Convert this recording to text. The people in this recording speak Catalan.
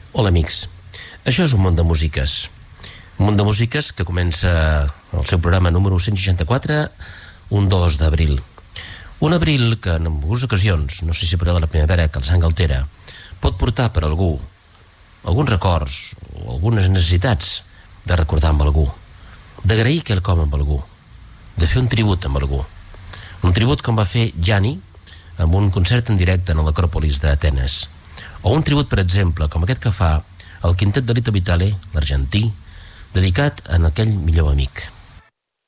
Hola, amics. Això és un món de músiques. Un món de músiques que comença el seu programa número 164, un 2 d'abril. Un abril que en algunes ocasions, no sé si per de la primavera que el sang altera, pot portar per algú alguns records o algunes necessitats de recordar amb algú, d'agrair quelcom amb algú, de fer un tribut amb algú. Un tribut com va fer Gianni amb un concert en directe en l'Acròpolis d'Atenes. O un tribut, per exemple, com aquest que fa el quintet de Lito Vitale, l'argentí, dedicat a aquell millor amic.